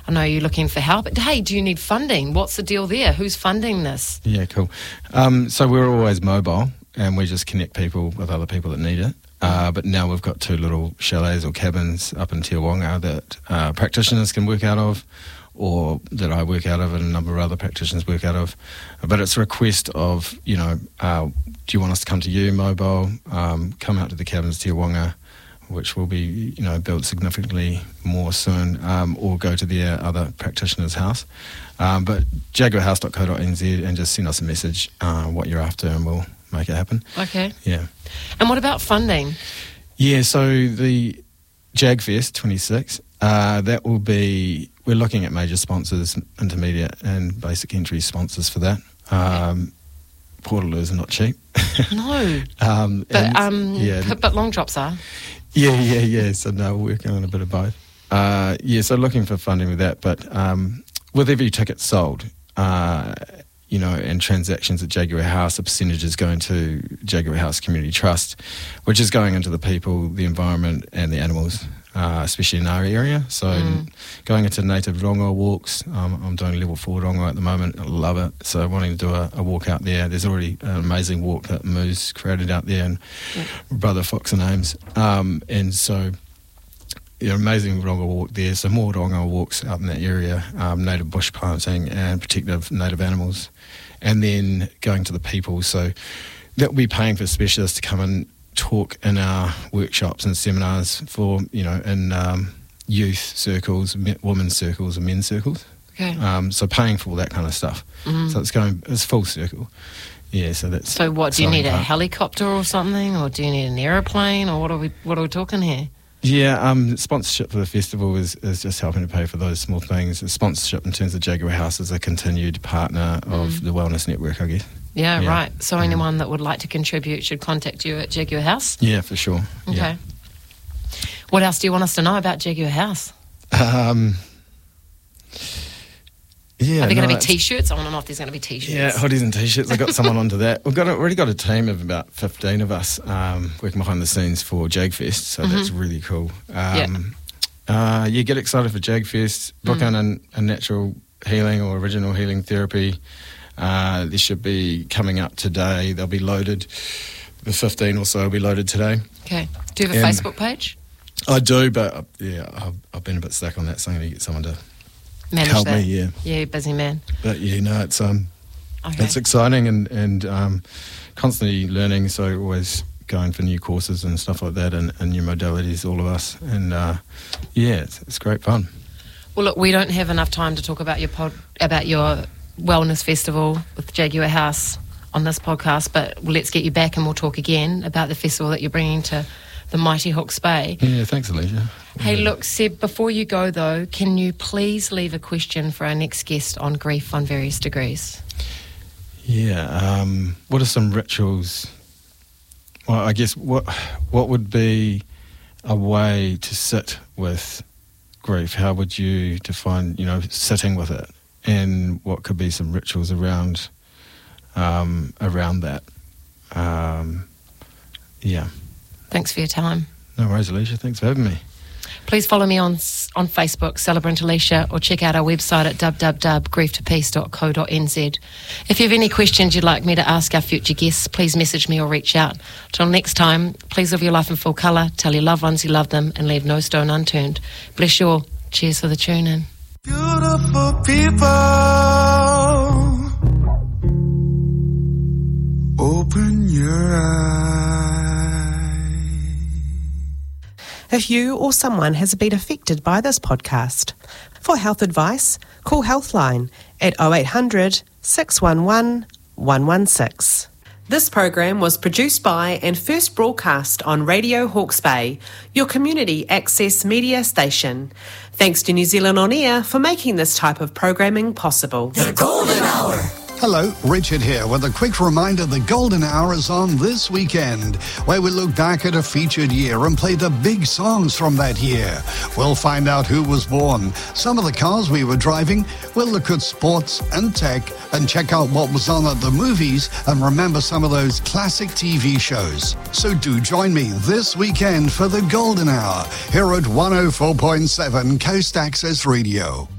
I know you're looking for help. But, hey, do you need funding? What's the deal there? Who's funding this? Yeah, cool. So we're always mobile, and we just connect people with other people that need it. But now we've got 2 little chalets or cabins up in Te Wanga that practitioners can work out of, or that I work out of and a number of other practitioners work out of. But it's a request of, do you want us to come to you, mobile, come out to the cabins Te Wanga, which will be, built significantly more soon, or go to their other practitioner's house. But jaguarhouse.co.nz and just send us a message what you're after and we'll make it happen. Okay. Yeah. And what about funding? Yeah, so the JagFest 26, that will be, we're looking at major sponsors, intermediate and basic entry sponsors for that. Portaloos are not cheap. No. But long drops are. Yeah. So no, we're working on a bit of both. So looking for funding with that, but with every ticket sold, and transactions at Jaguar House, a percentage is going to Jaguar House Community Trust, which is going into the people, the environment and the animals, especially in our area. So going into native rongo walks, I'm doing level 4 rongo at the moment. I love it. So wanting to do a walk out there. There's already an amazing walk that Moose created out there and Brother Fox and Ames. And so amazing rongo walk there. So more rongo walks out in that area, native bush planting and protective native animals. And then going to the people. So that will be paying for specialists to come and talk in our workshops and seminars for, in youth circles, women's circles and men's circles. Okay. So paying for all that kind of stuff. So it's full circle. Yeah, so that's... So what, do you need a helicopter or something? Or do you need an aeroplane? Or what are we talking here? Yeah, sponsorship for the festival is just helping to pay for those small things. The sponsorship in terms of Jaguar House is a continued partner of the Wellness Network, I guess. Yeah, right. So anyone that would like to contribute should contact you at Jaguar House? Yeah, for sure. Okay. Yeah. What else do you want us to know about Jaguar House? Are there going to be T-shirts? I want to know if there's going to be T-shirts. Yeah, hoodies and T-shirts. I've got someone onto that. We've already got a team of about 15 of us working behind the scenes for JagFest, so that's really cool. Get excited for JagFest. Book in a natural healing or original healing therapy. This should be coming up today. They'll be loaded. The 15 or so will be loaded today. Okay. Do you have a Facebook page? I do, but I've been a bit stuck on that, so I'm going to get someone to manage help that. me. Yeah, you're a busy man. But it's exciting and constantly learning. So always going for new courses and stuff like that, and new modalities. All of us, and it's great fun. Well, look, we don't have enough time to talk about your wellness festival with Jaguar House on this podcast, but let's get you back and we'll talk again about the festival that you're bringing to the mighty Hawke's Bay. Yeah, thanks, Alicia. Hey, look, Seb, before you go, though, can you please leave a question for our next guest on grief on various degrees? Yeah, what are some rituals? Well, I guess what would be a way to sit with grief? How would you define, sitting with it? And what could be some rituals around that? Thanks for your time. No worries, Alicia. Thanks for having me. Please follow me on Facebook, Celebrant Alicia, or check out our website at www.grieftopeace.co.nz. If you have any questions you'd like me to ask our future guests, please message me or reach out. Till next time, please live your life in full colour, tell your loved ones you love them, and leave no stone unturned. Bless you all. Cheers for the tune-in. Beautiful people, open your eyes. If you or someone has been affected by this podcast, for health advice, call Healthline at 0800 611 116. This program was produced by and first broadcast on Radio Hawke's Bay, your community access media station. Thanks to New Zealand On Air for making this type of programming possible. The Golden Hour. Hello, Richard here with a quick reminder the Golden Hour is on this weekend, where we look back at a featured year and play the big songs from that year. We'll find out who was born, some of the cars we were driving, we'll look at sports and tech and check out what was on at the movies and remember some of those classic TV shows. So do join me this weekend for the Golden Hour here at 104.7 Coast Access Radio.